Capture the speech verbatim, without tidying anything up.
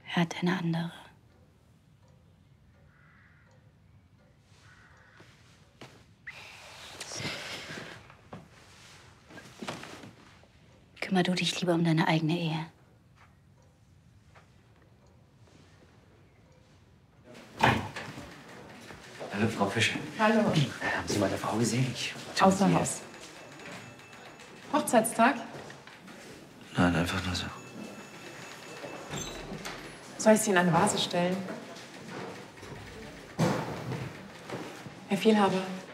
Er hat eine andere. Kümmer du dich lieber um deine eigene Ehe. Hallo, Frau Fischer. Hallo. Haben Sie meine Frau gesehen? Ich Außer Haus. Hochzeitstag? Nein, einfach nur so. Soll ich sie in eine Vase stellen? Herr Vielhaber,